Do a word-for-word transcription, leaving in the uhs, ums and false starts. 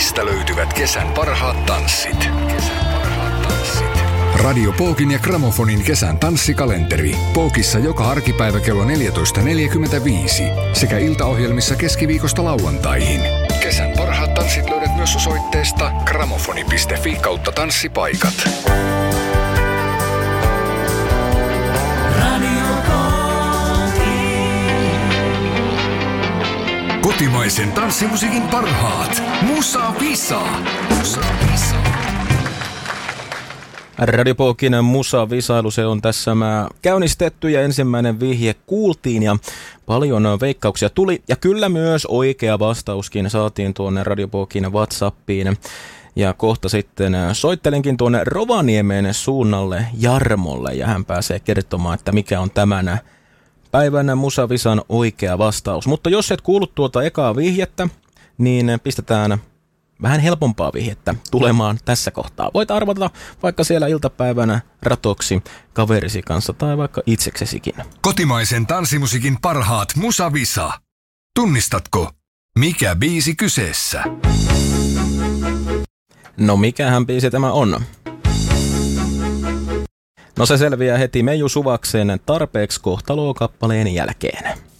mistä löytyvät kesän parhaat tanssit. Kesän parhaat tanssit. Radio Pookin ja Gramofonin kesän tanssikalenteri. Pookissa joka arkipäivä kello neljätoista neljäkymmentäviisi sekä iltaohjelmissa keskiviikosta lauantaihin. Kesän parhaat tanssit löydät myös osoitteesta gramofoni piste fi kautta tanssipaikat. Kotimaisen tanssimusiikin parhaat. Musa Visa. Musa Visa. Radio Pookin Musa-visailu, se on tässä mä käynnistetty ja ensimmäinen vihje kuultiin ja paljon veikkauksia tuli. Ja kyllä myös oikea vastauskin saatiin tuonne Radio Pookin WhatsAppiin. Ja kohta sitten soittelenkin tuonne Rovaniemen suunnalle Jarmolle ja hän pääsee kertomaan, että mikä on tämän päivän Musa-visan oikea vastaus. Mutta jos et kuullut tuota ekaa vihjettä, niin pistetään vähän helpompaa vihjettä tulemaan tässä kohtaa. Voit arvata vaikka siellä iltapäivänä ratoksi kaverisi kanssa tai vaikka itseksesikin. Kotimaisen tanssimusiikin parhaat Musa Visa. Tunnistatko, mikä biisi kyseessä? No mikähän biisi tämä on? No se selviää heti Meiju Suvaksen Tarpeeksi kohtaloa kappaleen jälkeen.